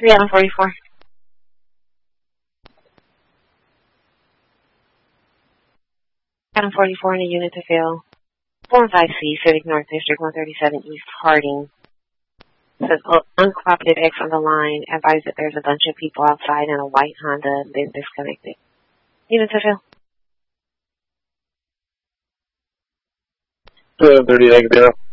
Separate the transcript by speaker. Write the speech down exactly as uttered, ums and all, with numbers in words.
Speaker 1: three Adam forty-four. Adam forty-four in a unit to fill. four and five C, Civic North District, one thirty-seven East Harding. Says oh, uncooperative X on the line. Advise that there's a bunch of people outside in a white Honda. They've disconnected. Unit to fill.
Speaker 2: seven thirty, negative.